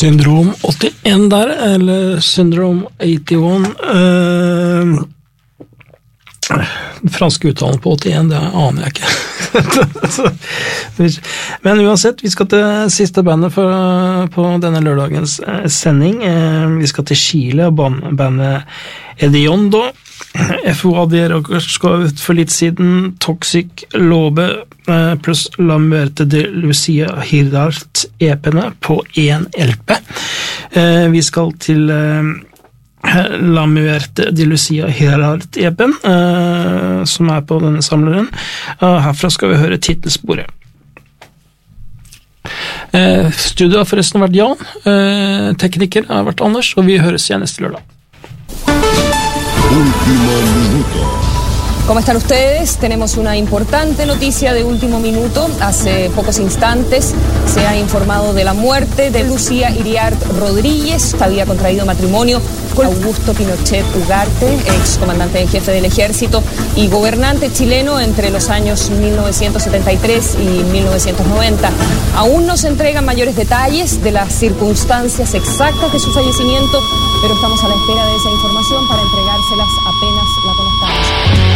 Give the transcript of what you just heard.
Syndrom 81 der, eller Syndrom 81. Den franske uttalen på 81, det aner jeg ikke. Men uansett, vi skal til siste bandet på denne lørdagens sending. Vi skal til Chile, og bandet Hediondo. FOA skal ut for litt siden, Toxic Lobe pluss La Muerte de Lucia Hirart EP-ene på 1 LP. Vi skal til La Muerte de Lucia Hirart EP-en, som på denne samleren. Herfra skal vi høre titelsporet. Studio har forresten vært Jan, tekniker har vært Anders, og vi høres igjen neste lørdag. Último minuto. ¿Cómo están ustedes? Tenemos una importante noticia de último minuto. Hace pocos instantes se ha informado de la muerte de Lucía Iriart Rodríguez. Había contraído matrimonio con Augusto Pinochet Ugarte, ex comandante en jefe del ejército y gobernante chileno entre los años 1973 y 1990. Aún no se entregan mayores detalles de las circunstancias exactas de su fallecimiento, pero estamos a la espera de esa información para entregárselas a